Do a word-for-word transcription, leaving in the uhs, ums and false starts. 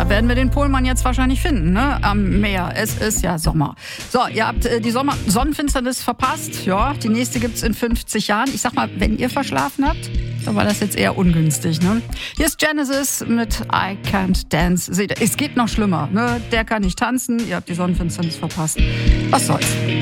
Da werden wir den Pohlmann jetzt wahrscheinlich finden, ne? Am Meer. Es ist ja Sommer. So, ihr habt äh, die Sommer- Sonnenfinsternis verpasst. Ja, die nächste gibt's in fünfzig Jahren. Ich sag mal, wenn ihr verschlafen habt, dann war das jetzt eher ungünstig, ne? Hier ist Genesis mit I Can't Dance. Seht ihr, es geht noch schlimmer, ne? Der kann nicht tanzen. Ihr habt die Sonnenfinsternis verpasst. Was soll's?